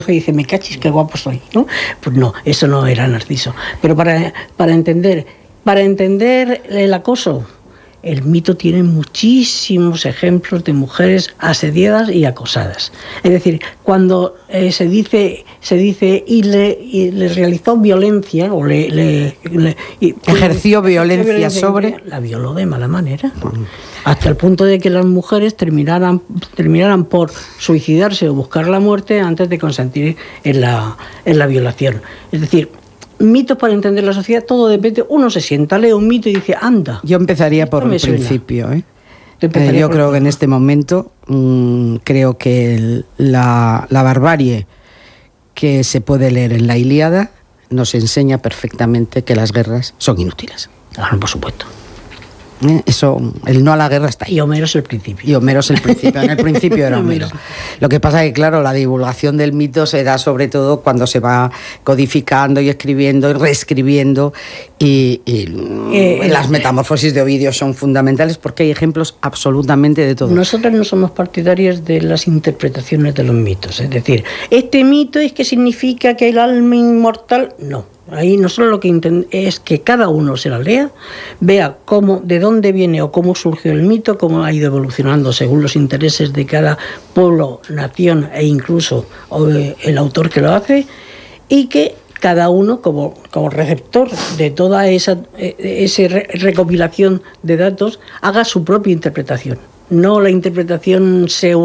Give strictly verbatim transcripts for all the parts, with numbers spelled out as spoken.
y dice, me cachis, qué guapo soy, ¿no? Pues no, eso no era Narciso. Pero para, para entender, para entender el acoso, el mito tiene muchísimos ejemplos de mujeres asediadas y acosadas. Es decir, cuando eh, se dice se dice y le, y le realizó violencia o le, le, le y, ejerció violencia, violencia sobre la violó de mala manera, hasta el punto de que las mujeres terminaran terminaran por suicidarse o buscar la muerte antes de consentir en la en la violación. Es decir, mitos para entender la sociedad, todo depende. Uno se sienta, lee un mito y dice, anda. Yo empezaría por el principio, ¿eh? eh yo creo que en este momento mmm, creo que el, la, la barbarie que se puede leer en la Ilíada nos enseña perfectamente que las guerras son inútiles. Claro, por supuesto. ¿Eh? Eso, el no a la guerra está ahí. Y Homero es el principio. Y Homero es el principio. En el principio era Homero. Lo que pasa es que, claro, la divulgación del mito se da sobre todo cuando se va codificando y escribiendo y reescribiendo. Y, y eh, las metamorfosis de Ovidio son fundamentales porque hay ejemplos absolutamente de todo. Nosotros no somos partidarios de las interpretaciones de los mitos. Es decir, este mito es que significa que el alma inmortal... No. Ahí nosotros lo que intentamos es que cada uno se la lea, vea cómo, de dónde viene o cómo surgió el mito, cómo ha ido evolucionando según los intereses de cada pueblo, nación e incluso el autor que lo hace, y que cada uno como, como receptor de toda esa, esa recopilación de datos haga su propia interpretación. No la interpretación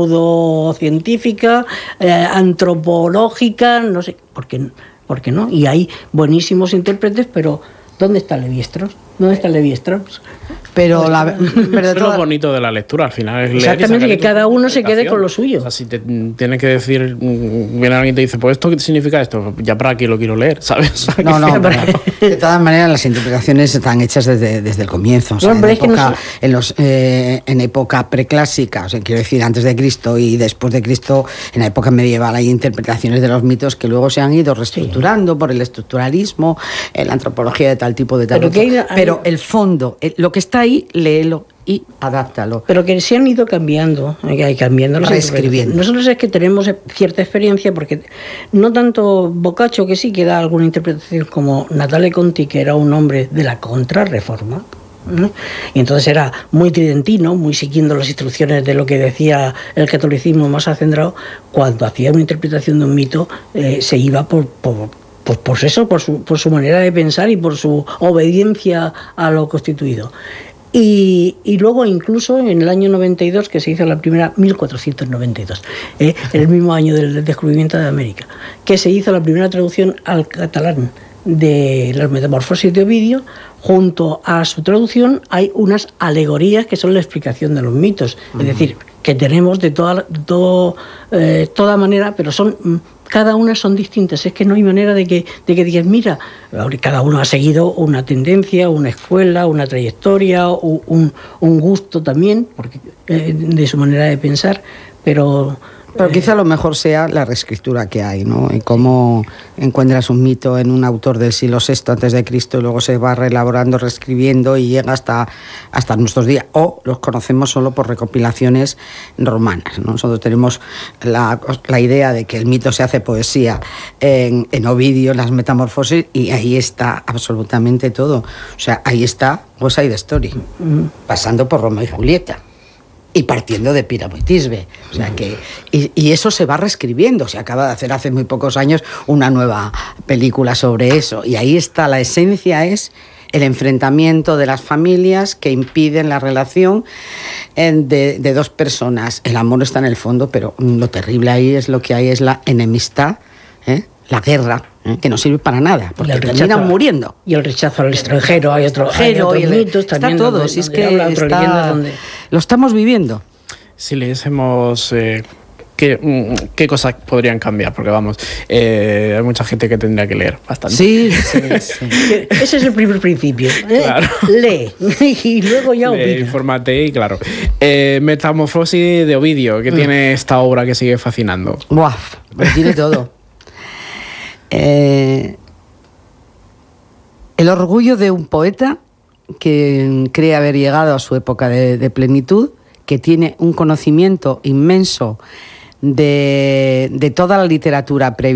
pseudocientífica, eh, antropológica, no sé, porque... ¿Por qué no? Y hay buenísimos intérpretes, pero ¿dónde está Levi-Strauss? ¿Dónde está Levi-Strauss? Pero, la, pero es lo bonito de la lectura, al final es leer. Exactamente, que cada uno se quede con lo suyo. O sea, si te tienes que decir, viene alguien y te dice, pues esto qué significa esto, ya para qué lo quiero leer, ¿sabes? No, no, pero, de todas maneras las interpretaciones están hechas desde, desde el comienzo. O sea, no, en, época, no sé. en, los, eh, en época preclásica, o sea, quiero decir, antes de Cristo y después de Cristo, en la época medieval hay interpretaciones de los mitos que luego se han ido reestructurando sí. por el estructuralismo, la antropología de tal tipo, de tal pero, otro. Hay, hay... pero el fondo, el, lo que está ahí, léelo y adáptalo. Pero que se han ido cambiando, hay cambiando los reescribiendo. Nosotros es que tenemos cierta experiencia, porque no tanto Boccaccio, que sí que da alguna interpretación, como Natale Conti, que era un hombre de la contrarreforma, ¿no? Y entonces era muy tridentino, muy siguiendo las instrucciones de lo que decía el catolicismo más acendrado. Cuando hacía una interpretación de un mito, eh, se iba por... por Pues por eso, por su, por su manera de pensar y por su obediencia a lo constituido. Y, y luego incluso en el año noventa y dos, que se hizo la primera, mil cuatrocientos noventa y dos, eh, el mismo año del descubrimiento de América, que se hizo la primera traducción al catalán de las Metamorfosis de Ovidio. Junto a su traducción hay unas alegorías que son la explicación de los mitos. Uh-huh. Es decir, que tenemos de toda, todo, eh, toda manera, pero son... Cada una son distintas, es que no hay manera de que, de que digas, mira, cada uno ha seguido una tendencia, una escuela, una trayectoria, un, un gusto también, porque, eh, de su manera de pensar, pero... Pero quizá lo mejor sea la reescritura que hay, ¿no? Y cómo encuentras un mito en un autor del siglo sexto antes de Cristo y luego se va reelaborando, reescribiendo y llega hasta, hasta nuestros días. O los conocemos solo por recopilaciones romanas, ¿no? Nosotros tenemos la, la idea de que el mito se hace poesía en, en Ovidio, en las Metamorfosis, y ahí está absolutamente todo. O sea, ahí está West Side Story, mm. pasando por Romeo y Julieta. Y partiendo de Píramo y Tisbe. O sea que, y, y eso se va reescribiendo. Se acaba de hacer hace muy pocos años una nueva película sobre eso. Y ahí está, la esencia es el enfrentamiento de las familias que impiden la relación de, de dos personas. El amor está en el fondo, pero lo terrible ahí es lo que hay es la enemistad, ¿eh? La guerra, ¿eh? Que no sirve para nada, porque terminan muriendo. Y el rechazo al extranjero, hay otro, hay otros el, mitos está también. todo, donde, si es donde que habla, está, donde... lo estamos viviendo. Si leyésemos eh, qué, qué cosas podrían cambiar, porque vamos, eh, hay mucha gente que tendría que leer bastante. Sí, sí, sí. Ese es el primer principio. ¿eh? Claro. Lee y luego ya opina. Infórmate y claro. Eh, Metamorfosis de Ovidio, que mm. tiene esta obra que sigue fascinando. Buah, pues tiene todo. Eh, el orgullo de un poeta que cree haber llegado a su época de, de plenitud, que tiene un conocimiento inmenso de, de toda la literatura previa